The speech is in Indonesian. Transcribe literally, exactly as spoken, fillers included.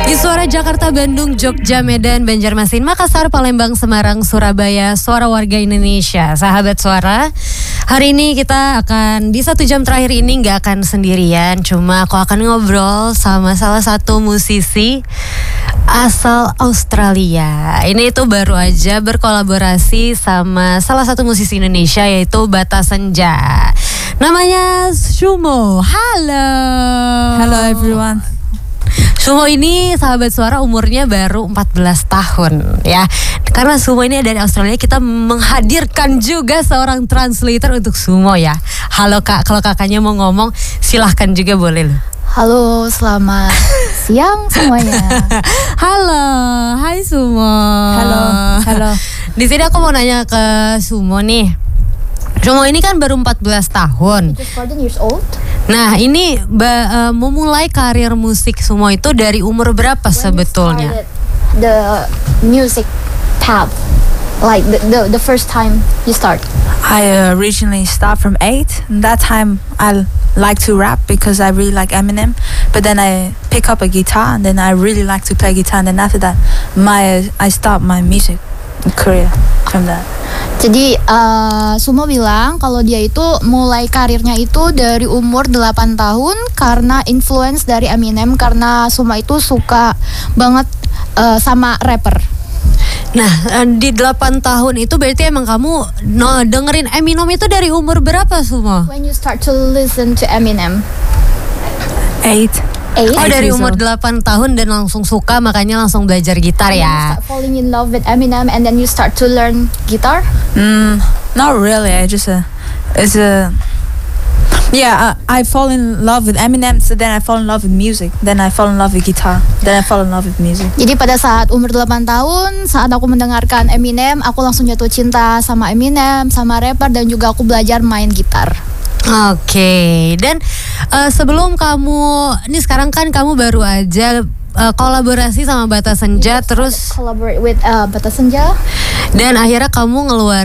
Di suara Jakarta, Bandung, Jogja, Medan, Banjarmasin, Makassar, Palembang, Semarang, Surabaya, suara warga Indonesia. Sahabat suara, hari ini kita akan di satu jam terakhir ini nggak akan sendirian. Cuma aku akan ngobrol sama salah satu musisi asal Australia. Ini itu baru aja berkolaborasi sama salah satu musisi Indonesia yaitu Bata Senja. Namanya Sumo. Halo. Hello everyone. Sumo ini sahabat suara umurnya baru empat belas tahun ya. Karena Sumo ini dari Australia, kita menghadirkan juga seorang translator untuk Sumo ya. Halo Kak, kalau kakaknya mau ngomong silahkan juga boleh loh. Halo, selamat siang semuanya. Halo, hai Sumo. Halo, halo. Di sini aku mau nanya ke Sumo nih. Sumo ini kan baru empat belas tahun. Just fourteen years old. Nah ini ba, uh, memulai karir musik Sumo itu dari umur berapa When sebetulnya? The music tab, like the, the the first time you start. I originally start from eight. That time I like to rap because I really like Eminem. But then I pick up a guitar and then I really like to play guitar. And then after that, my I start my music career from that. Jadi uh, Sumo bilang kalau dia itu mulai karirnya itu dari umur delapan tahun karena influence dari Eminem, karena Sumo itu suka banget uh, sama rapper. Nah di delapan tahun itu berarti emang kamu no, dengerin Eminem itu dari umur berapa Sumo? When you start to listen to Eminem? Eight. Eight? Oh dari so. umur delapan tahun dan langsung suka, makanya langsung belajar gitar You ya. start falling in love with Eminem and then you start to learn guitar? Mm, not really. I just uh, it's a yeah. I, I fall in love with Eminem. So then I fall in love with music. Then I fall in love with guitar. Then I fall in love with music. Jadi pada saat umur delapan tahun, saat aku mendengarkan Eminem, aku langsung jatuh cinta sama Eminem, sama rapper, dan juga aku belajar main gitar. Oke, okay. Dan uh, sebelum kamu, ini sekarang kan kamu baru aja uh, kolaborasi sama Bata Senja, terus collaborate with uh, Bata Senja. Dan akhirnya kamu ngeluarin